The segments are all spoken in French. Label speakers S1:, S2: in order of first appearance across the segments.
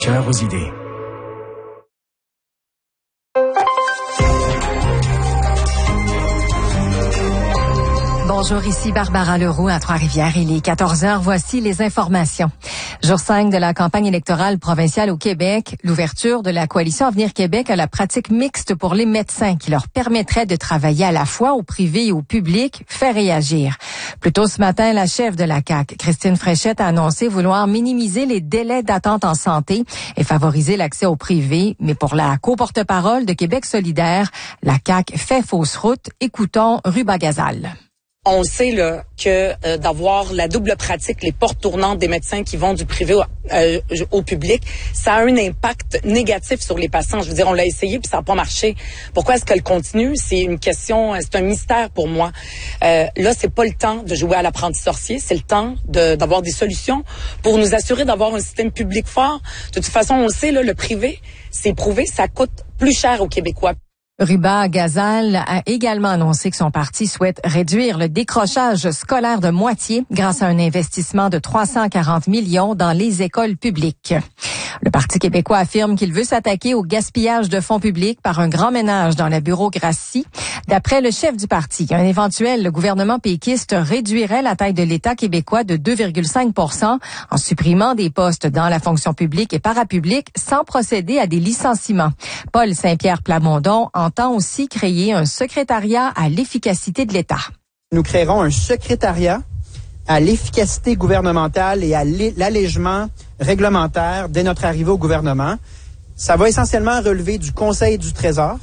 S1: Cœur aux idées.
S2: Bonjour, ici Barbara Leroux à Trois-Rivières. Il est 14h. Voici les informations. Jour 5 de la campagne électorale provinciale au Québec. L'ouverture de la Coalition Avenir Québec à la pratique mixte pour les médecins qui leur permettrait de travailler à la fois au privé et au public fait réagir. Plus tôt ce matin, la chef de la CAQ, Christine Fréchette, a annoncé vouloir minimiser les délais d'attente en santé et favoriser l'accès au privé. Mais pour la co-porte-parole de Québec solidaire, la CAQ fait fausse route. Écoutons Ruba Gazal.
S3: On sait là que d'avoir la double pratique, les portes tournantes des médecins qui vont du privé au public, ça a un impact négatif sur les patients. Je veux dire, on l'a essayé puis ça n'a pas marché. Pourquoi est-ce qu'elle continue? C'est une question, c'est un mystère pour moi. Là, c'est pas le temps de jouer à l'apprenti sorcier, c'est le temps d'avoir des solutions pour nous assurer d'avoir un système public fort. De toute façon, on le sait, là, le privé, c'est prouvé, ça coûte plus cher aux Québécois.
S2: Ruba Gazal a également annoncé que son parti souhaite réduire le décrochage scolaire de moitié grâce à un investissement de 340 millions dans les écoles publiques. Le Parti québécois affirme qu'il veut s'attaquer au gaspillage de fonds publics par un grand ménage dans la bureaucratie. D'après le chef du parti, un éventuel gouvernement péquiste réduirait la taille de l'État québécois de 2,5 % en supprimant des postes dans la fonction publique et parapublique sans procéder à des licenciements. Paul Saint-Pierre Plamondon entend aussi créer un secrétariat à l'efficacité de l'État.
S4: Nous créerons un secrétariat à l'efficacité gouvernementale et à l'allègement réglementaire dès notre arrivée au gouvernement. Ça va essentiellement relever du Conseil du Trésor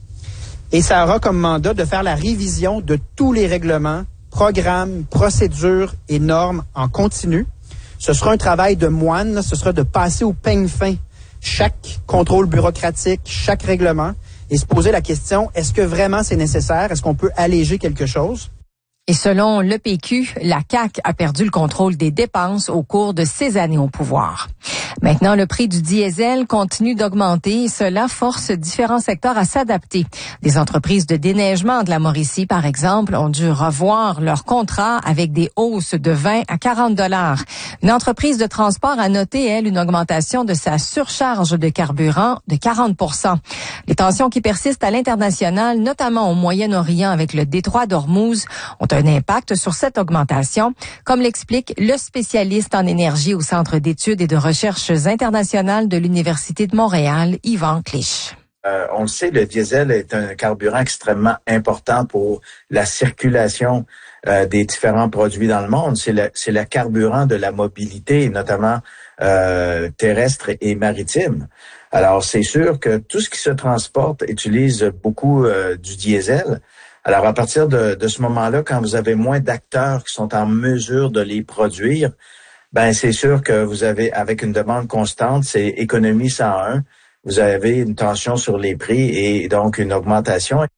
S4: et ça aura comme mandat de faire la révision de tous les règlements, programmes, procédures et normes en continu. Ce sera un travail de moine, ce sera de passer au peigne fin chaque contrôle bureaucratique, chaque règlement et se poser la question, est-ce que vraiment c'est nécessaire? Est-ce qu'on peut alléger quelque chose?
S2: Et selon le PQ, la CAQ a perdu le contrôle des dépenses au cours de ses années au pouvoir. Maintenant, le prix du diesel continue d'augmenter et cela force différents secteurs à s'adapter. Des entreprises de déneigement de la Mauricie, par exemple, ont dû revoir leurs contrats avec des hausses de 20 à 40 $. Une entreprise de transport a noté, elle, une augmentation de sa surcharge de carburant de 40 %. Les tensions qui persistent à l'international, notamment au Moyen-Orient avec le détroit d'Ormuz, ont un impact sur cette augmentation, comme l'explique le spécialiste en énergie au Centre d'études et de recherches internationales de l'Université de Montréal, Yvan Clich.
S5: On le sait, le diesel est un carburant extrêmement important pour la circulation des différents produits dans le monde. C'est le carburant de la mobilité, notamment terrestre et maritime. Alors, c'est sûr que tout ce qui se transporte utilise beaucoup du diesel. Alors, à partir de ce moment-là, quand vous avez moins d'acteurs qui sont en mesure de les produire, ben c'est sûr que vous avez, avec une demande constante, c'est économie 101, vous avez une tension sur les prix et donc une augmentation.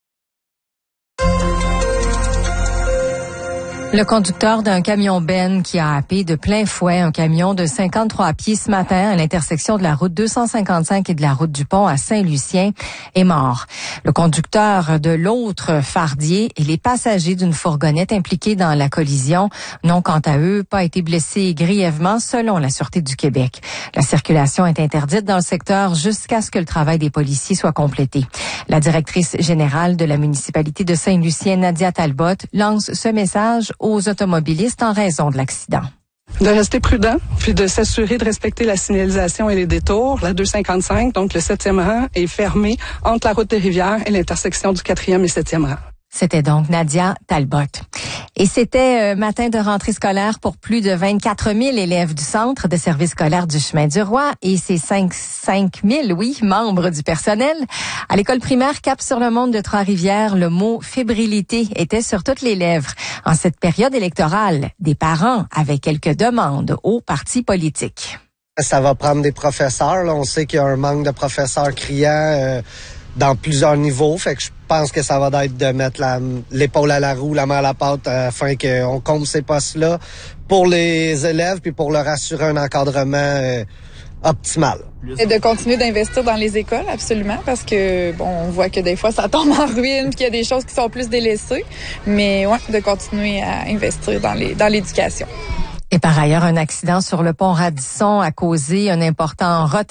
S2: Le conducteur d'un camion Ben qui a happé de plein fouet un camion de 53 pieds ce matin à l'intersection de la route 255 et de la route du Pont à Saint-Lucien est mort. Le conducteur de l'autre fardier et les passagers d'une fourgonnette impliqués dans la collision n'ont quant à eux pas été blessés grièvement selon la Sûreté du Québec. La circulation est interdite dans le secteur jusqu'à ce que le travail des policiers soit complété. La directrice générale de la municipalité de Saint-Lucien, Nadia Talbot, lance ce message aux automobilistes en raison de l'accident.
S6: De rester prudent, puis de s'assurer de respecter la signalisation et les détours. La 255, donc le 7e rang, est fermée entre la route des Rivières et l'intersection du 4e et 7e rang.
S2: C'était donc Nadia Talbot. Et c'était matin de rentrée scolaire pour plus de 24 000 élèves du Centre de service scolaire du Chemin du Roi et ses 5 000, membres du personnel. À l'école primaire Cap-sur-le-Monde de Trois-Rivières, le mot fébrilité était sur toutes les lèvres. En cette période électorale, des parents avaient quelques demandes aux partis politiques.
S7: Ça va prendre des professeurs. Là. On sait qu'il y a un manque de professeurs criants dans plusieurs niveaux. Fait que je pense que ça va être de mettre l'épaule à la roue, la main à la pâte afin qu'on comble ces postes-là pour les élèves puis pour leur assurer un encadrement optimal.
S8: Et de continuer d'investir dans les écoles, absolument, parce que bon, on voit que des fois ça tombe en ruine, qu'il y a des choses qui sont plus délaissées, mais ouais, de continuer à investir dans l'éducation.
S2: Et par ailleurs, un accident sur le pont Radisson a causé un important retard